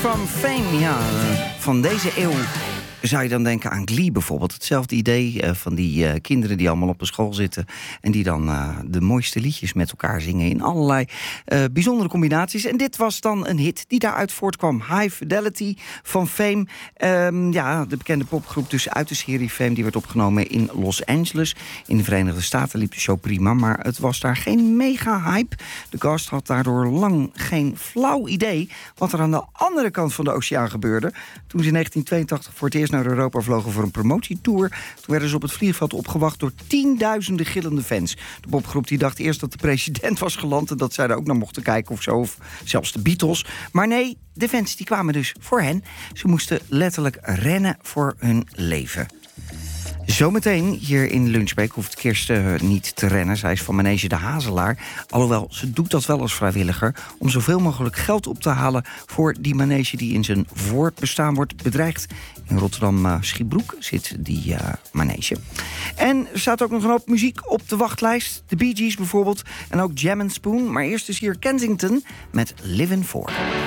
from Fame, ja, van deze eeuw. Zou je dan denken aan Glee bijvoorbeeld? Hetzelfde idee van die kinderen die allemaal op de school zitten en die dan de mooiste liedjes met elkaar zingen in allerlei bijzondere combinaties. En dit was dan een hit die daaruit voortkwam. High Fidelity van Fame. Ja, de bekende popgroep dus uit de serie Fame. Die werd opgenomen in Los Angeles. In de Verenigde Staten liep de show prima, maar het was daar geen mega-hype. De cast had daardoor lang geen flauw idee wat er aan de andere kant van de oceaan gebeurde. Toen ze in 1982 voor het eerst naar Europa vlogen voor een promotietour. Toen werden ze op het vliegveld opgewacht door tienduizenden gillende fans. De popgroep die dacht eerst dat de president was geland en dat zij daar ook naar mochten kijken of zo, of zelfs de Beatles. Maar nee, de fans die kwamen dus voor hen. Ze moesten letterlijk rennen voor hun leven. Zometeen hier in Lunchbreak hoeft Kirsten niet te rennen. Zij is van Manege de Hazelaar. Alhoewel, ze doet dat wel als vrijwilliger om zoveel mogelijk geld op te halen voor die manege die in zijn voortbestaan wordt bedreigd. In Rotterdam-Schiebroek zit die manege. En er staat ook nog een hoop muziek op de wachtlijst. De Bee Gees bijvoorbeeld en ook Jam & Spoon. Maar eerst is hier Kensington met Livin' For.